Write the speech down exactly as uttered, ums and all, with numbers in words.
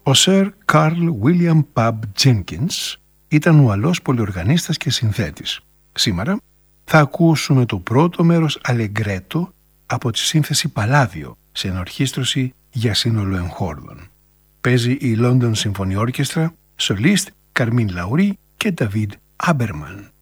Ο Sir Carl William Pub Jenkins ήταν Ουαλός πολυοργανίστας και συνθέτης. Σήμερα θα ακούσουμε το πρώτο μέρος Αλεγκρέτο από τη σύνθεση Παλάδιο σε ενορχήστρωση για σύνολο εγχόρδων. Παίζει η London Symphony Orchestra, σολίστ Καρμίν Λαουρί και Νταβίδ Άμπερμαν.